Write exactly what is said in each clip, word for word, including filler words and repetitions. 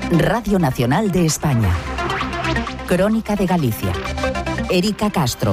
Radio Nacional de España. Crónica de Galicia. Erika Castro.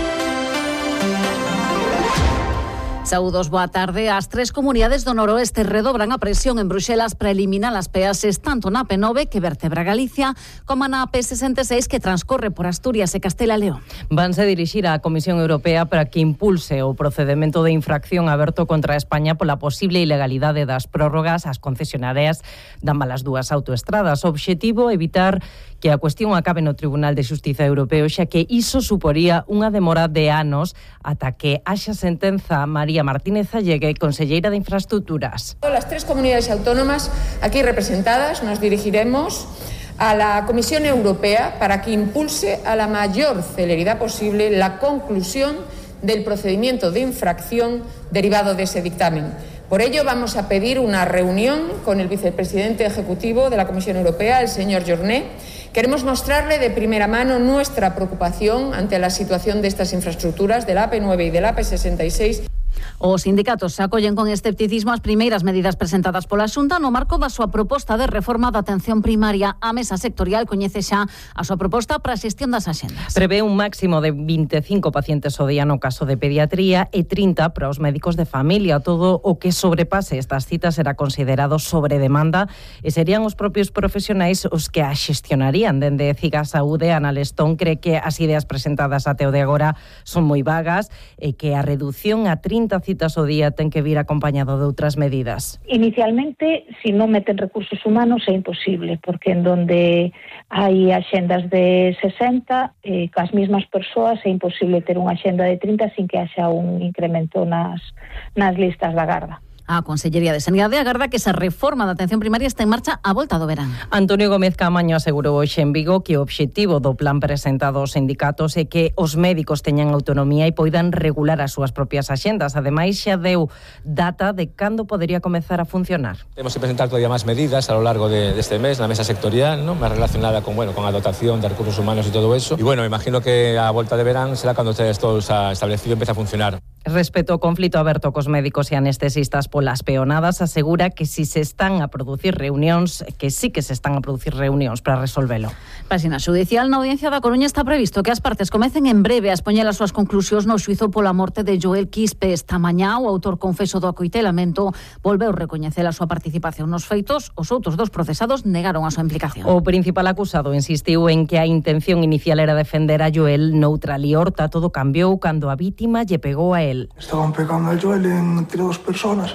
Saúdos, boa tarde. As tres comunidades do noroeste redobran a presión en Bruxelas para eliminar as peaxes tanto na P nove, que vertebra Galicia, como na P sesenta e seis, que transcorre por Asturias e Castela e León. Vanse dirixir á Comisión Europea para que impulse o procedemento de infracción aberto contra España pola posible ilegalidade das prórrogas ás concesionarias da malas dúas autoestradas. O obxectivo é evitar que a cuestión acabe no Tribunal de Xustiza Europeo, xa que iso suporía unha demora de anos ata que haxa sentenza. María Martínez Allegue, conselleira de Infraestructuras. Las tres comunidades autónomas aquí representadas nos dirigiremos a la Comisión Europea para que impulse a la mayor celeridad posible la conclusión del procedimiento de infracción derivado de ese dictamen. Por ello, vamos a pedir una reunión con el vicepresidente ejecutivo de la Comisión Europea, el señor Jornet. Queremos mostrarle de primera mano nuestra preocupación ante la situación de estas infraestructuras, de la A P nueve y de la A P sesenta e seis. Os sindicatos acollen con escepticismo as primeiras medidas presentadas pola Xunta no marco da súa proposta de reforma da atención primaria. A mesa sectorial coñece xa a súa proposta para a xestión das axendas. Prevé un máximo de vinte e cinco pacientes ao día no caso de pediatría e trinta para os médicos de familia. Todo o que sobrepase estas citas será considerado sobre demanda e serían os propios profesionais os que a xestionarían. Dende Ciga Saúde, Ana Lestón cree que as ideas presentadas até o de agora son moi vagas e que a reducción a trinta citas ao día ten que vir acompañado de outras medidas. Inicialmente, se non meten recursos humanos é imposible, porque en donde hai axendas de sesenta, eh, cas mesmas persoas é imposible ter unha axenda de trinta sin que haxa un incremento nas, nas listas da garda. A Consellería de Sanidade agarda que esa reforma da atención primaria está en marcha a volta do verán. Antonio Gómez Camaño asegurou hoxe en Vigo que o obxectivo do plan presentado aos sindicatos é que os médicos teñan autonomía e poidan regular as súas propias axendas. Ademais, xa deu data de cando podería comezar a funcionar. Temos que presentar todavía máis medidas a lo largo de, de este mes na mesa sectorial, ¿no? Máis relacionada con, bueno, con a dotación de recursos humanos e todo eso. E bueno, imagino que a volta de verán será cando ustedes todos a establecido empeza a funcionar. Respecto ao conflito aberto cos médicos e anestesistas polas peonadas, asegura que si se están a producir reunións, que sí que se están a producir reunións para resolvelo. Páxina xudicial, na Audiencia da Coruña está previsto que as partes comecen en breve a expoñer as súas conclusións no xuizo pola morte de Joel Quispe. Esta mañá, o autor confeso do acoitelamento volveu recoñecer a súa participación nos feitos. Os outros dos procesados negaron a súa implicación. O principal acusado insistiu en que a intención inicial era defender a Joel noutra liorta. Todo cambiou cando a vítima lle pegou a él. Estaban pegando a Joel entre dos personas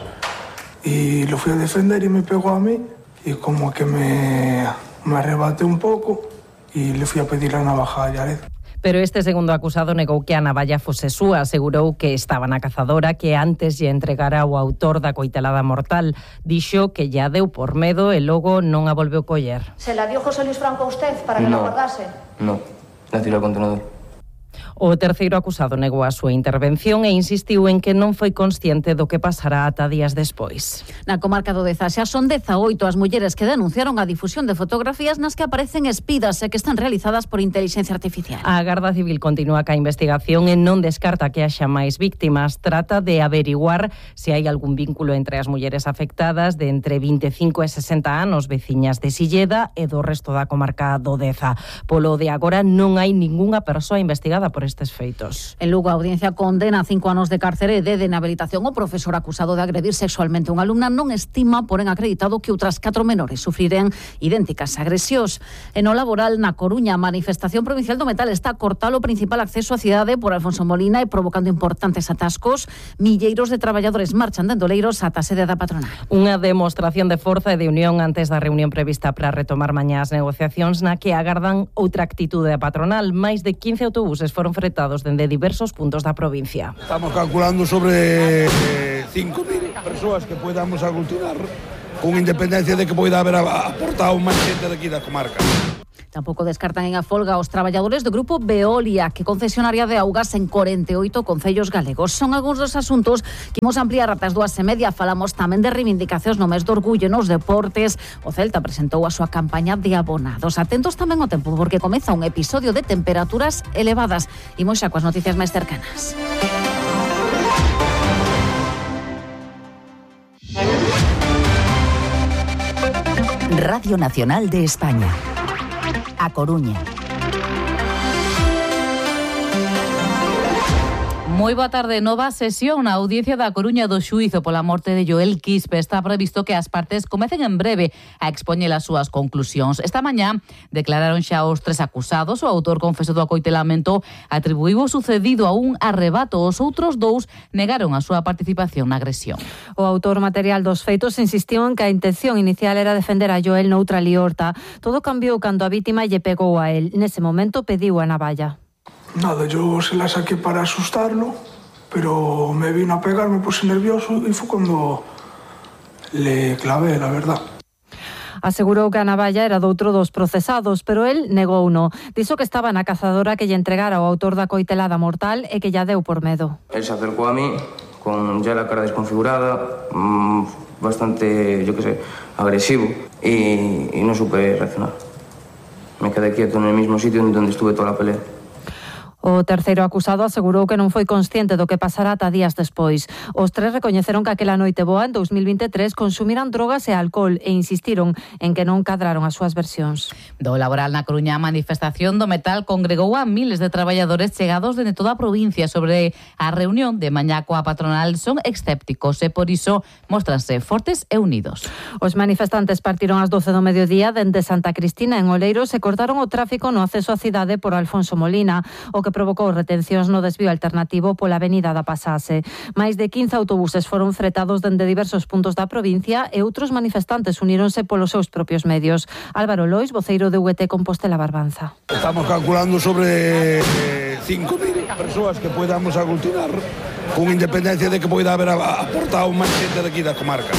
y lo fui a defender y me pegó a mí y como que me, me arrebaté un poco y le fui a pedir la navaja a Yared. Pero este segundo acusado negou que a navalla fose súa, asegurou que estaba na cazadora, que antes lle entregara ao autor da coitelada mortal. Dixo que ya deu por medo e logo non a volveu coller. ¿Se la dio José Luis Franco a usted para que no, la guardase? No, la tiró al contenedor. O terceiro acusado negou a súa intervención e insistiu en que non foi consciente do que pasará ata días despois. Na comarca do Deza xa son dezaoito as mulleres que denunciaron a difusión de fotografías nas que aparecen espidas e que están realizadas por inteligencia artificial. A Garda Civil continúa ca investigación e non descarta que haxa máis víctimas. Trata de averiguar se hai algún vínculo entre as mulleres afectadas de entre vinte e cinco e sesenta anos, veciñas de Silleda e do resto da comarca do Deza. Polo de agora non hai ningunha persoa investigada por estes feitos. En Lugo, a audiencia condena cinco anos de cárcere e de inhabilitación o profesor acusado de agredir sexualmente unha alumna. Non estima, porén acreditado, que outras catro menores sufriren idénticas agresións. En o laboral, na Coruña, a manifestación provincial do metal está a cortar o principal acceso á cidade por Alfonso Molina e provocando importantes atascos. Milleiros de traballadores marchan dende Oleiros ata a sede da patronal. Unha demostración de forza e de unión antes da reunión prevista para retomar mañá as negociacións, na que agardan outra actitude da patronal. Máis de quince autobuses foron fretados dende diversos puntos da provincia. Estamos calculando sobre eh, cinco mil persoas que podamos aglutinar, con independencia de que poida haber aportado máis xente daqui da comarca. Tampouco descartan en a folga os traballadores do grupo Veolia, que concesionaria de augas en corenta e oito concellos galegos. Son algúns dos asuntos que imos ampliar ata as dúas e media. Falamos tamén de reivindicacións no mes do orgullo nos deportes. O Celta presentou a súa campaña de abonados. Atentos tamén ao tempo, porque comeza un episodio de temperaturas elevadas. Imos xa coas noticias máis cercanas. Radio Nacional de España. A Coruña. Moi boa tarde. Nova sesión na audiencia da Coruña do xuízo pola morte de Joel Quispe. Está previsto que as partes comecen en breve a expoñer as súas conclusións. Esta mañá declararon xa os tres acusados. O autor confesou do acoitelamento, atribuíu o sucedido a un arrebato. Os outros dous negaron a súa participación na agresión. O autor material dos feitos insistiu en que a intención inicial era defender a Joel noutra liorta. Todo cambiou cando a vítima lle pegou a él. Nese momento pediu a navalla. Nada, yo se la saqué para asustarlo, pero me vino a pegar, me puse nervioso y fue cuando le clavé, la verdad. Asegurou que a navalla era doutro dos procesados, pero él negou no. Dixo que estaba na cazadora que lle entregara o autor da coitelada mortal e que lla deu por medo. Él se acercó a mí con ya la cara desconfigurada, mmm, bastante, yo qué sé, agresivo, y, y no supe reaccionar. Me quedé quieto en el mismo sitio donde estuve toda la pelea. O terceiro acusado asegurou que non foi consciente do que pasara ata días despois. Os tres recoñeceron que aquela noite boa en dos mil veintitrés consumiran drogas e alcohol e insistiron en que non cadraron as súas versións. Do laboral na Coruña, a manifestación do metal congregou a miles de traballadores chegados de toda a provincia. Sobre a reunión de mañá coa patronal son escépticos e por iso mostranse fortes e unidos. Os manifestantes partiron ás doce do mediodía dende Santa Cristina en Oleiros e cortaron o tráfico no acceso á cidade por Alfonso Molina, o que provocou retencións no desvío alternativo pola avenida da Pasase. Máis de quince autobuses foron fretados dende diversos puntos da provincia e outros manifestantes uníronse polos seus propios medios. Álvaro Lois, voceiro de U G T Compostela Barbanza. Estamos calculando sobre cinco mil persoas que podamos aglutinar, con independencia de que poida haber aportado máis xente daqui da comarca.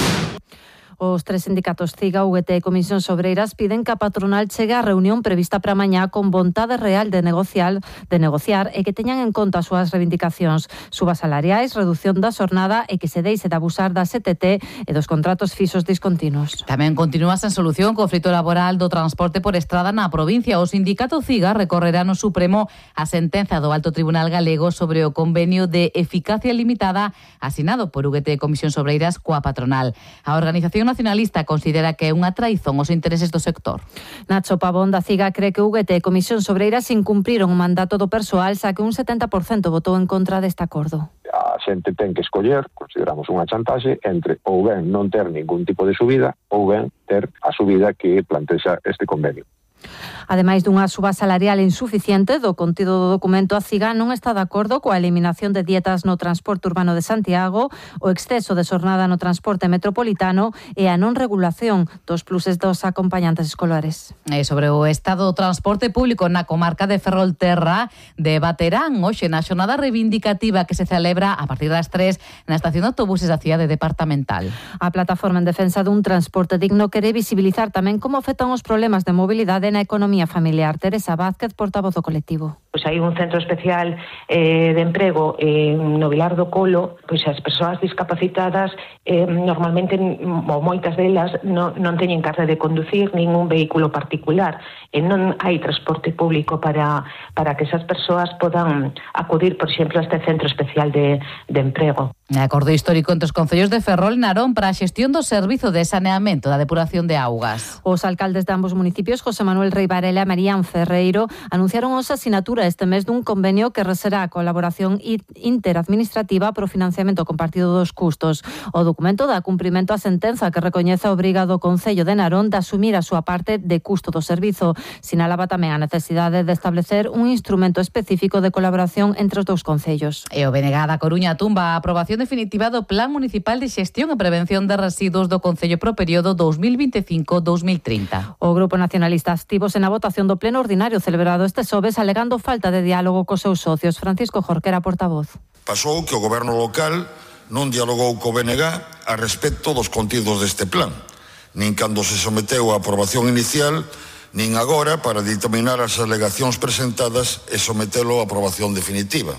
Os tres sindicatos CIGA, U G T e Comisións Obreiras piden que a patronal chegue á reunión prevista para mañá con vontade real de negociar, de negociar e que teñan en conta as súas reivindicacións, subas salariais, reducción da xornada e que se deixe de abusar da C T T e dos contratos fixos discontinuos. Tamén continúa sen solución o conflito laboral do transporte por estrada na provincia. O sindicato CIGA recorrerá no Supremo a sentenza do Alto Tribunal Galego sobre o convenio de eficacia limitada asinado por U G T e Comisións Obreiras coa patronal. A organización nacionalista considera que é unha traizón aos intereses do sector. Nacho Pavón da CIGA cree que U G T e Comisións Obreiras incumpriron o mandato do persoal, xa que un setenta por cento votou en contra deste acordo. A xente ten que escoller, consideramos unha chantaxe, entre ou ben non ter ningún tipo de subida ou ben ter a subida que plantexa este convenio. Ademais dunha suba salarial insuficiente do contido do documento, a CIGA non está de acordo coa eliminación de dietas no transporte urbano de Santiago, o exceso de xornada no transporte metropolitano e a non regulación dos pluses dos acompañantes escolares. E sobre o estado do transporte público na comarca de Ferrolterra, debaterán hoxe na xornada reivindicativa que se celebra a partir das tres na estación de autobuses da cidade departamental. A plataforma en defensa dun transporte digno quere visibilizar tamén como afectan os problemas de mobilidade na economía familiar. Teresa Vázquez, portavoz do colectivo. Pois hai un centro especial eh, de emprego en no Vilar do Colo, pois as persoas discapacitadas eh, normalmente, ou moitas delas, non, non teñen carta de conducir nin un vehículo particular e non hai transporte público para, para que esas persoas podan acudir, por exemplo, a este centro especial de, de emprego. Acordo histórico entre os concellos de Ferrol e Narón para a xestión do servizo de saneamento da depuración de augas. Os alcaldes de ambos municipios, José Manuel Rei Varela e Marían Ferreiro, anunciaron hoxe a sinatura este mes dun convenio que reserá a colaboración interadministrativa para o financiamento compartido dos custos. O documento dá cumprimento á sentenza que recoñece a obriga do Concello de Narón de asumir a súa parte de custo do servizo. Sinalaba tamén a necesidade de establecer un instrumento específico de colaboración entre os dous concellos. E o B N G da Coruña tumba a aprobación definitiva do Plan Municipal de Xestión e Prevención de Residuos do Concello pro período dos mil veinticinco a dos mil trinta. O Grupo Nacionalista estivose na votación do pleno ordinario celebrado este xoves alegando falta de diálogo cos seus socios. Francisco Jorquera, portavoz. Pasou que o goberno local non dialogou co B N G a respecto dos contidos deste plan, nin cando se someteu á aprobación inicial, nin agora para determinar as alegacións presentadas e sometelo á aprobación definitiva.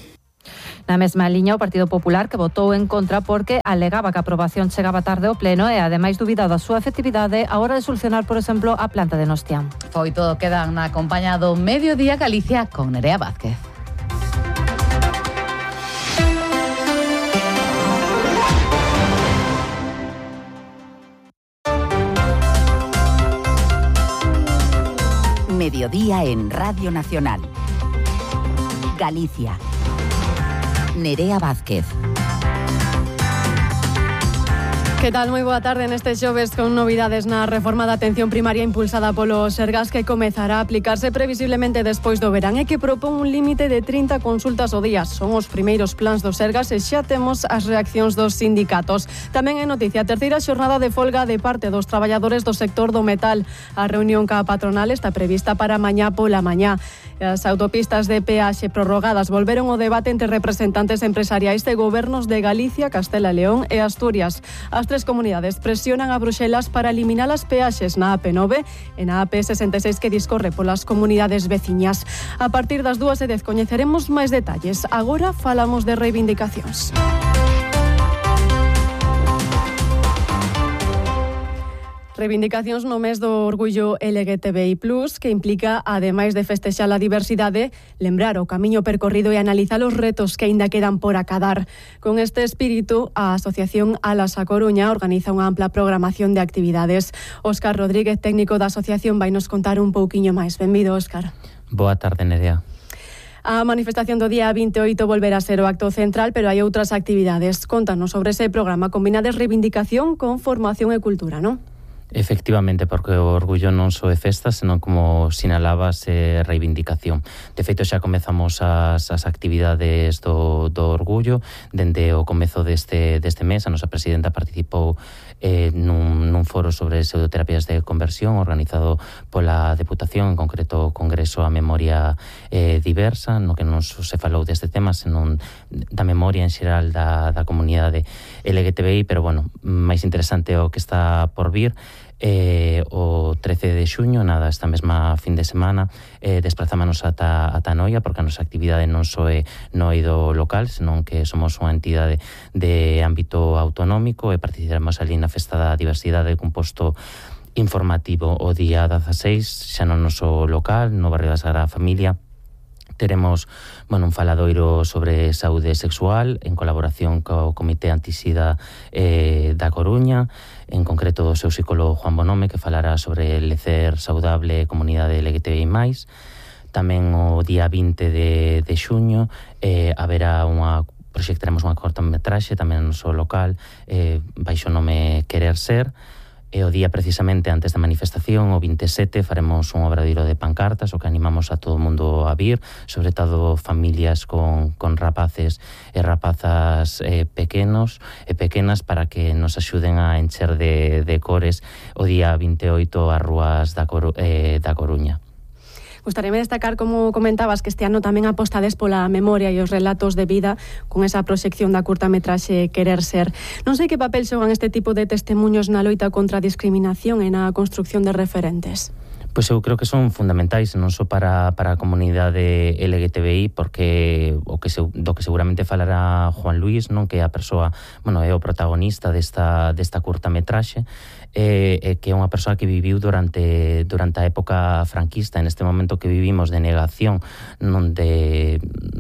Na mesma liña, o Partido Popular, que votou en contra porque alegaba que a aprobación chegaba tarde ao pleno e ademais dubidaba a súa efectividade a hora de solucionar, por exemplo, a planta de Nostián. Foi todo, quedan na compañía do Mediodía Galicia con Nerea Vázquez. Mediodía en Radio Nacional. Galicia. Nerea Vázquez. Que tal? Moi boa tarde neste xoves con novidades na reforma da atención primaria impulsada polo Sergas que comezará a aplicarse previsiblemente despois do verán e que propón un límite de trinta consultas ao día. Son os primeiros plans do Sergas e xa temos as reaccións dos sindicatos. Tamén é noticia a terceira xornada de folga de parte dos traballadores do sector do metal. A reunión ca patronal está prevista para mañá pola mañá. As autopistas de peaxe prorrogadas volveron ao debate entre representantes empresariais de gobernos de Galicia, Castela e León e Asturias. As tres comunidades presionan a Bruxelas para eliminar as peaxes na A P nove e na A P sesenta e seis que discorre polas comunidades veciñas. A partir das dúas e dez coñeceremos máis detalles. Agora falamos de reivindicacións. Reivindicacións no mes do orgullo L G T B I plus, que implica, ademais de festexar a diversidade, lembrar o camiño percorrido e analizar os retos que aínda quedan por acadar. Con este espírito, a Asociación Alas a Coruña organiza unha ampla programación de actividades. Óscar Rodríguez, técnico da asociación, vai nos contar un pouquiño máis. Benvido, Óscar. Boa tarde, Nerea. A manifestación do día vinte e oito volverá a ser o acto central, pero hai outras actividades. Contanos sobre ese programa. Combinades reivindicación con formación e cultura, non? Efectivamente, porque o orgullo non só é festa, senón, como sinalabas, é reivindicación. De feito, xa comezamos as, as actividades do, do orgullo. Dende o comezo deste, deste mes, a nosa presidenta participou eh, nun, nun foro sobre pseudoterapias de conversión organizado pola Deputación, en concreto o Congreso a Memoria eh, Diversa, no que non só se falou deste tema, senón da memoria en xeral da, da comunidade L G T B I, pero, bueno, máis interesante o que está por vir. Eh, o trece de xuño, nada, esta mesma fin de semana, eh, desplazámonos ata, ata Noia, porque a nosa actividade non só é no eido local, senón que somos unha entidade de ámbito autonómico e participaremos ali na Festa da Diversidade cun posto informativo o día dezaseis, xa no noso local, no barrio da Sagrada Familia. Teremos, bueno, un faladoiro sobre saúde sexual en colaboración co Comité Antisida eh, da Coruña, en concreto do seu psicólogo Juan Bonome, que falará sobre el lecer saudable e comunidade L G T B I máis. Tamén o día vinte de, de xuño eh, haberá unha proxectaremos unha cortometraxe tamén no noso local eh, baixo o nome Querer Ser. E o día precisamente antes da manifestación, o vinte e sete, faremos un obradoiro de pancartas, o que animamos a todo o mundo a vir, sobre todo familias con, con rapaces e rapazas eh, pequenos e pequenas, para que nos axuden a encher de, de cores o día vinte e oito as rúas da, Coru, eh, da Coruña. Gustaríame destacar, como comentabas, que este ano tamén apostades pola memoria e os relatos de vida con esa proxección da curtametraxe Querer Ser. Non sei que papel xogan este tipo de testemunhos na loita contra a discriminación e na construcción de referentes. Pois eu creo que son fundamentais non só para, para a comunidade L G T B I, porque o que se, do que seguramente falará Juan Luis, non, que é a persoa, bueno, é o protagonista desta, desta curtametraxe, e, e que é unha persoa que viviu durante durante a época franquista, en este momento que vivimos de negación, non de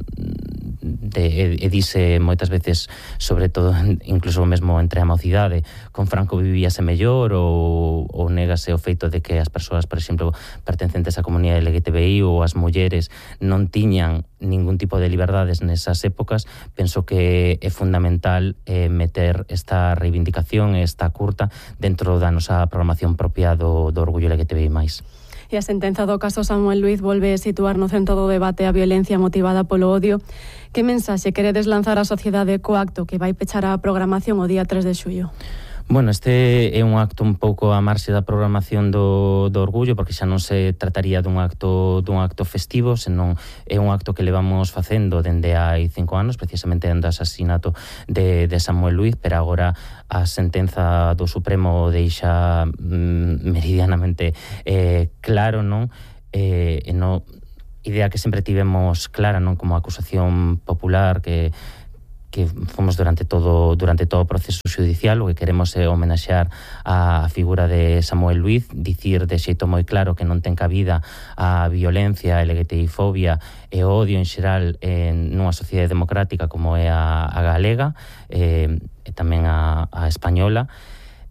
de, e dice moitas veces, sobre todo incluso mesmo entre a mocidade, con Franco vivíase mellor, ou, ou negase o feito de que as persoas, por exemplo, pertencentes á comunidade L G T B I ou as mulleres non tiñan ningún tipo de liberdades nesas épocas. Penso que é fundamental eh, meter esta reivindicación, esta curta, dentro da nosa programación propia do, do orgullo L G T B I máis. E a sentenza do caso Samuel Luiz volve a situar no centro do debate a violencia motivada polo odio. Que mensaxe queredes lanzar á sociedade co acto que vai pechar a programación o día tres de xullo? Bueno, este é un acto un pouco a marxe da programación do, do orgullo, porque xa non se trataría dun acto dun acto festivo, senón é un acto que levamos facendo dende hai cinco anos, precisamente dende o asasinato de, de Samuel Luiz, pero agora a sentenza do Supremo deixa mm, meridianamente eh, claro, non? Eh, e no idea que sempre tivemos clara, non, como acusación popular, que que fomos durante todo durante todo o proceso judicial. O que queremos é homenaxear a figura de Samuel Luiz, dicir de xeito moi claro que non ten cabida a violencia, a LGTBI-fobia e o odio en xeral en nunha sociedade democrática como é a, a galega, eh, e tamén a, a española.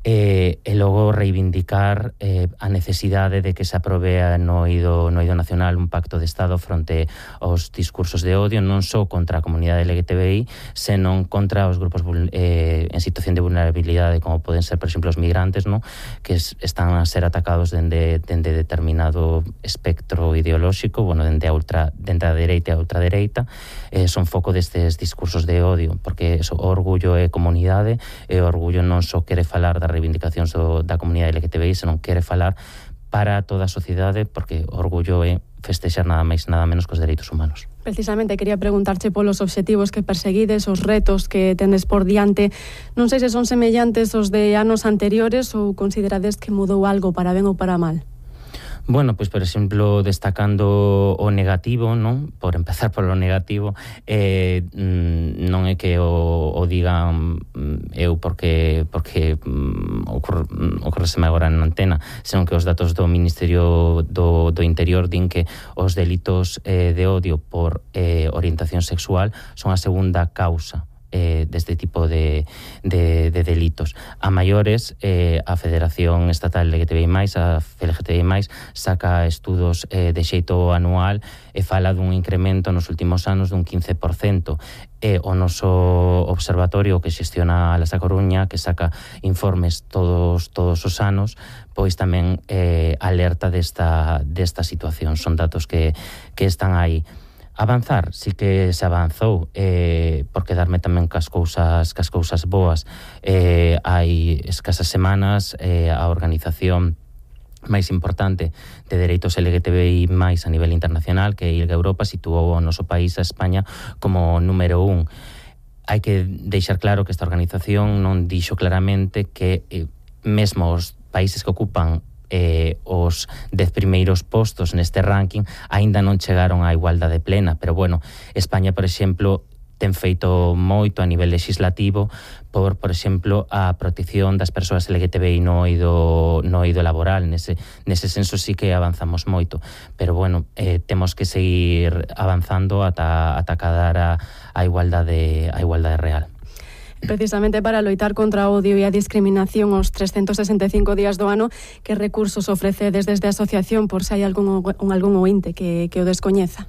E, e logo reivindicar eh, a necesidade de que se aprobea no eido, no eido nacional un pacto de Estado fronte aos discursos de odio, non só contra a comunidade L G T B I, senón contra os grupos eh, en situación de vulnerabilidade, como poden ser, por exemplo, os migrantes, no? Que es, están a ser atacados dende, dende determinado espectro ideolóxico, bueno, dende a, ultra, dende a dereita e a ultradereita, eh, son foco destes discursos de odio, porque eso, o orgullo é comunidade, e o orgullo non só quere falar da reivindicacións do, da comunidade L G T B I, senón quere falar para toda a sociedade, porque orgullo é festexar nada máis nada menos que os dereitos humanos. Precisamente quería preguntarche polos obxectivos que perseguides, os retos que tendes por diante. Non sei se son semellantes os de anos anteriores ou considerades que mudou algo para ben ou para mal. Bueno, pois, por exemplo, destacando o negativo, non? Por empezar polo negativo, eh, non é que o, o digan eu porque porque ocurre, ocorreseme agora na antena, senón que os datos do Ministerio do, do Interior din que os delitos eh, de odio por eh, orientación sexual son a segunda causa Eh, deste tipo de, de, de delitos. A maiores, eh, a Federación Estatal L G T B I máis, a L G T B I máis, saca estudos eh, de xeito anual e fala dun incremento nos últimos anos dun quince por cento. E o noso observatorio que xestiona a Lasa Coruña, que saca informes todos todos os anos, pois tamén eh, alerta desta, desta situación. Son datos que, que están aí. Avanzar, sí que se avanzou, eh, por quedarme tamén cas cousas, cas cousas boas. Eh, hai escasas semanas eh, a organización máis importante de dereitos L G T B I máis a nivel internacional, que é I L G Europa, situou o noso país, a España, como número un. Hai que deixar claro que esta organización non dixo claramente que eh, mesmo os países que ocupan Eh, os dez primeiros postos neste ranking aínda non chegaron á igualdade plena, pero bueno, España, por exemplo, ten feito moito a nivel legislativo por, por exemplo, a protección das persoas L G T B I no eido, no eido laboral. Nese, nese senso sí que avanzamos moito, pero bueno, eh, temos que seguir avanzando ata, ata cadar a, a igualdade, a igualdade real. Precisamente para loitar contra o odio e a discriminación os trescentos sesenta e cinco días do ano, que recursos ofrecedes desde a asociación, por se hai algún, algún ointe que, que o descoñeza?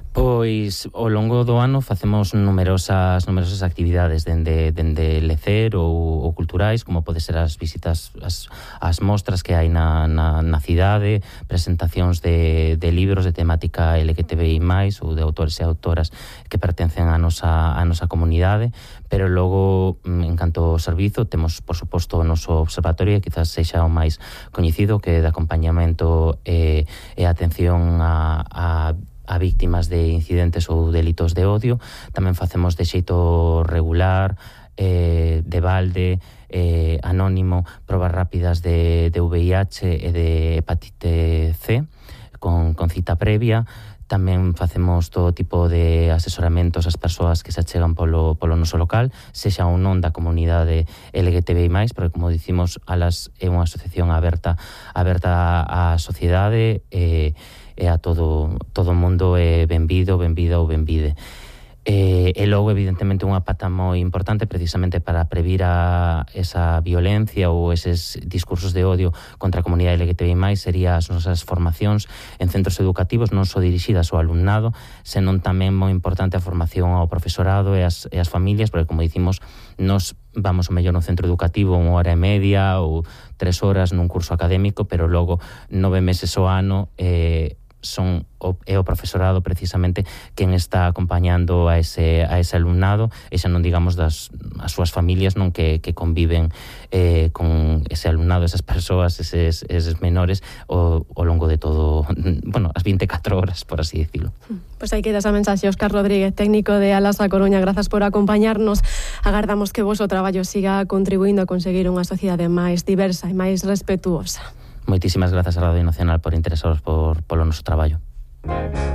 Pois ao longo do ano facemos numerosas numerosas actividades dende, dende lecer ou, ou culturais, como pode ser as visitas as, as mostras que hai na, na, na cidade, presentacións de, de libros de temática L G T B I máis, ou de autores e autoras que pertencen á nosa, á nosa comunidade, pero logo, en canto ao servizo, temos, por suposto, o noso observatorio, que quizás sexa o máis coñecido, que é de acompañamento e, e atención a, a a víctimas de incidentes ou delitos de odio. Tamén facemos de xeito regular, eh, de balde, eh, anónimo, probas rápidas de, de V I H e de hepatite C con, con cita previa. Tamén facemos todo tipo de asesoramentos ás persoas que se achegan polo, polo noso local, sexa ou non da comunidade L G T B I máis, porque, como dicimos, Alas é unha asociación aberta aberta á sociedade e, e a todo todo o mundo é benvido, benvida ou benvide. E, e logo, evidentemente, unha pata moi importante precisamente para previr a esa violencia ou eses discursos de odio contra a comunidade L G T B I máis, sería as nosas formacións en centros educativos, non só dirixidas ao alumnado, senón tamén moi importante a formación ao profesorado e as, e as familias, porque, como dicimos, nos vamos o mellor no centro educativo unha hora e media ou tres horas nun curso académico, pero logo nove meses ao ano eh, son o, é o profesorado precisamente quen está acompañando a ese, a ese alumnado, e xa non digamos das as súas familias, non, que, que conviven eh, con ese alumnado, esas persoas, eses, eses menores ao, ao longo de todo, bueno, as veinticuatro horas, por así decirlo. Pois aí queda esa mensaxe. Óscar Rodríguez, técnico de Alas A Coruña, grazas por acompañarnos. Agardamos que o voso traballo siga contribuindo a conseguir unha sociedade máis diversa e máis respetuosa. Moitísimas grazas a Radio Nacional por interesaros por polo noso traballo.